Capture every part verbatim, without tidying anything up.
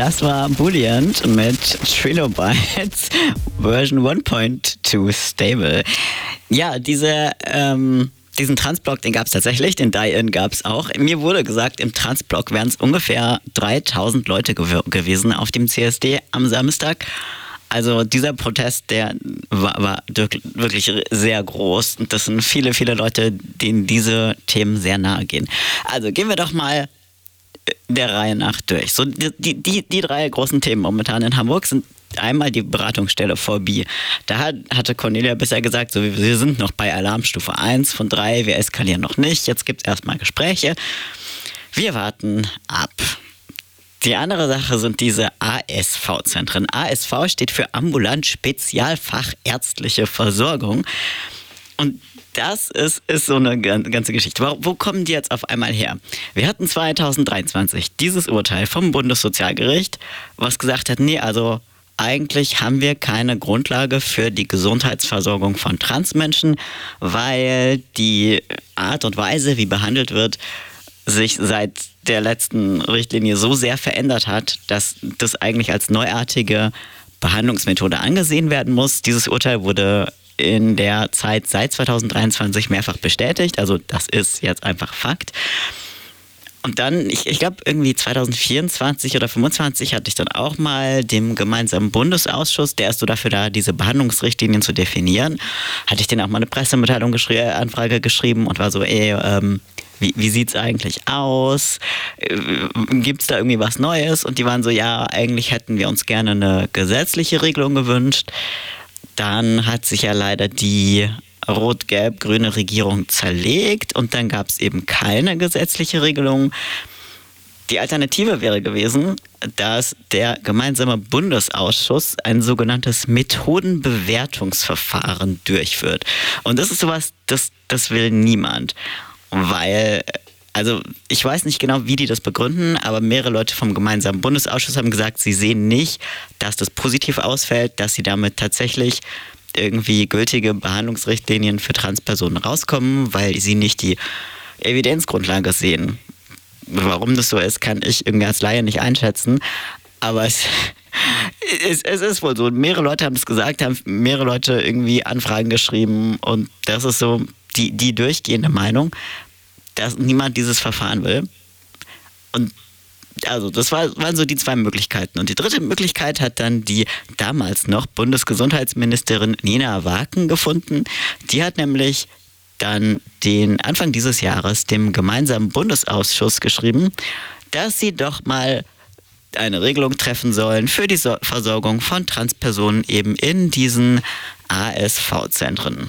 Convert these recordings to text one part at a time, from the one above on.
Das war Booleant mit Trilobytes Version eins Punkt zwei Stable. Ja, diese, ähm, diesen Transblock, den gab es tatsächlich, den Die-In gab es auch. Mir wurde gesagt, im Transblock wären es ungefähr dreitausend Leute gew- gewesen auf dem C S D am Samstag. Also dieser Protest, der war, war wirklich sehr groß. Und das sind viele, viele Leute, denen diese Themen sehr nahe gehen. Also gehen wir doch mal der Reihe nach durch. So die, die, die drei großen Themen momentan in Hamburg sind einmal die Beratungsstelle V B. Da hat, hatte Cornelia bisher gesagt, so, wir sind noch bei Alarmstufe eins von drei, wir eskalieren noch nicht, jetzt gibt es erstmal Gespräche. Wir warten ab. Die andere Sache sind diese A S V-Zentren. A S V steht für ambulant spezialfachärztliche Versorgung. Und das ist, ist so eine ganze Geschichte. Wo, wo kommen die jetzt auf einmal her? Wir hatten zwanzig dreiundzwanzig dieses Urteil vom Bundessozialgericht, was gesagt hat, nee, also eigentlich haben wir keine Grundlage für die Gesundheitsversorgung von Transmenschen, weil die Art und Weise, wie behandelt wird, sich seit der letzten Richtlinie so sehr verändert hat, dass das eigentlich als neuartige Behandlungsmethode angesehen werden muss. Dieses Urteil wurde in der Zeit seit zwanzig dreiundzwanzig mehrfach bestätigt, also das ist jetzt einfach Fakt. Und dann, ich, ich glaube irgendwie zwanzig vierundzwanzig oder fünfundzwanzig hatte ich dann auch mal dem gemeinsamen Bundesausschuss, der ist so dafür da, diese Behandlungsrichtlinien zu definieren, hatte ich denen auch mal eine Pressemitteilung geschri- Anfrage geschrieben und war so, ey, ähm, wie, wie sieht's eigentlich aus? Äh, gibt's da irgendwie was Neues? Und die waren so, ja, eigentlich hätten wir uns gerne eine gesetzliche Regelung gewünscht. Dann hat sich ja leider die rot-gelb-grüne Regierung zerlegt und dann gab es eben keine gesetzliche Regelung. Die Alternative wäre gewesen, dass der gemeinsame Bundesausschuss ein sogenanntes Methodenbewertungsverfahren durchführt. Und das ist sowas, das, das will niemand. Weil, also ich weiß nicht genau, wie die das begründen, aber mehrere Leute vom gemeinsamen Bundesausschuss haben gesagt, sie sehen nicht, dass das positiv ausfällt, dass sie damit tatsächlich irgendwie gültige Behandlungsrichtlinien für Transpersonen rauskommen, weil sie nicht die Evidenzgrundlage sehen. Warum das so ist, kann ich irgendwie als Laie nicht einschätzen. Aber es, es, es ist wohl so. Mehrere Leute haben es gesagt, haben mehrere Leute irgendwie Anfragen geschrieben und das ist so die, die durchgehende Meinung, dass niemand dieses Verfahren will. Und also das war, waren so die zwei Möglichkeiten. Und die dritte Möglichkeit hat dann die damals noch Bundesgesundheitsministerin Nina Waken gefunden. Die hat nämlich dann den Anfang dieses Jahres dem gemeinsamen Bundesausschuss geschrieben, dass sie doch mal eine Regelung treffen sollen für die so- Versorgung von Transpersonen eben in diesen A S V-Zentren.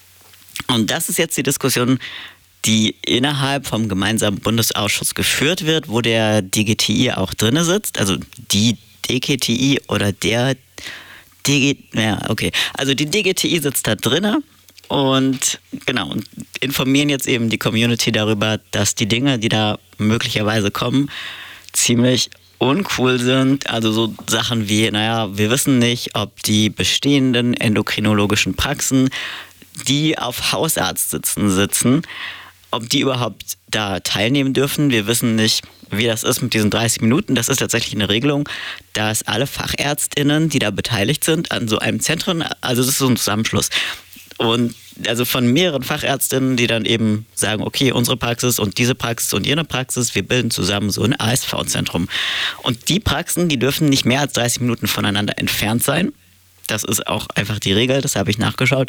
Und das ist jetzt die Diskussion, die innerhalb vom gemeinsamen Bundesausschuss geführt wird, wo der D G T I auch drin sitzt, also die D G T I oder der D G, ja, okay, also die D G T I sitzt da drin und genau, und informieren jetzt eben die Community darüber, dass die Dinge, die da möglicherweise kommen, ziemlich uncool sind. Also so Sachen wie, naja, wir wissen nicht, ob die bestehenden endokrinologischen Praxen, die auf Hausarztsitzen sitzen, ob die überhaupt da teilnehmen dürfen. Wir wissen nicht, wie das ist mit diesen dreißig Minuten. Das ist tatsächlich eine Regelung, dass alle FachärztInnen, die da beteiligt sind, an so einem Zentrum, also das ist so ein Zusammenschluss. Und also von mehreren Fachärztinnen, die dann eben sagen, okay, unsere Praxis und diese Praxis und jene Praxis, wir bilden zusammen so ein A S V-Zentrum. Und die Praxen, die dürfen nicht mehr als dreißig Minuten voneinander entfernt sein. Das ist auch einfach die Regel, das habe ich nachgeschaut.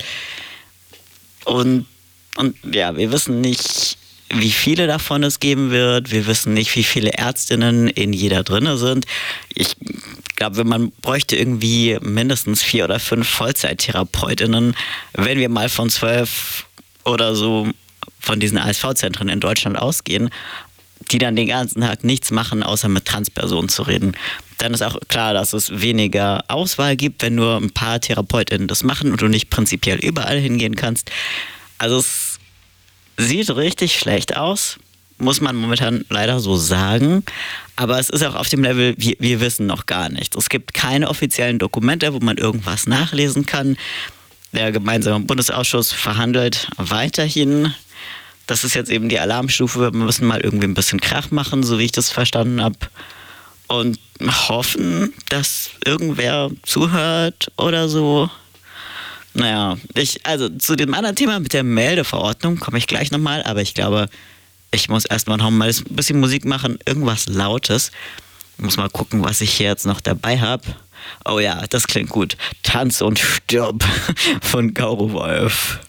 Und Und ja, wir wissen nicht, wie viele davon es geben wird. Wir wissen nicht, wie viele Ärztinnen in jeder drinne sind. Ich glaube, man bräuchte irgendwie mindestens vier oder fünf Vollzeittherapeutinnen, wenn wir mal von zwölf oder so von diesen A S V-Zentren in Deutschland ausgehen, die dann den ganzen Tag nichts machen, außer mit Transpersonen zu reden. Dann ist auch klar, dass es weniger Auswahl gibt, wenn nur ein paar TherapeutInnen das machen und du nicht prinzipiell überall hingehen kannst. Also es sieht richtig schlecht aus, muss man momentan leider so sagen. Aber es ist auch auf dem Level, wir, wir wissen noch gar nichts. Es gibt keine offiziellen Dokumente, wo man irgendwas nachlesen kann. Der gemeinsame Bundesausschuss verhandelt weiterhin. Das ist jetzt eben die Alarmstufe. Wir müssen mal irgendwie ein bisschen Krach machen, so wie ich das verstanden habe. und hoffen, dass irgendwer zuhört oder so. Naja, ich, also zu dem anderen Thema mit der Meldeverordnung komme ich gleich nochmal, aber ich glaube, ich muss erstmal noch mal ein bisschen Musik machen, irgendwas Lautes. Ich muss mal gucken, was ich hier jetzt noch dabei habe. Oh ja, das klingt gut. Tanz und stirb von Gauro Wolf.